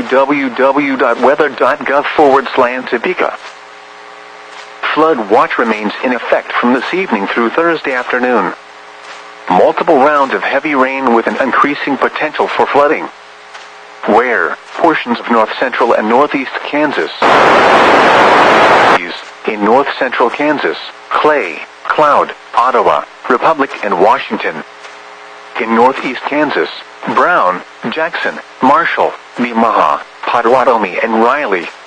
www.weather.gov/Topeka. Flood watch remains in effect from this evening through Thursday afternoon. Multiple rounds of heavy rain with an increasing potential for flooding. Where portions of north central and northeast Kansas. In north central Kansas, Clay, Cloud, Ottawa, Republic, and Washington. In northeast Kansas, Brown, Jackson, Marshall, Nemaha, Potawatomi, and Riley.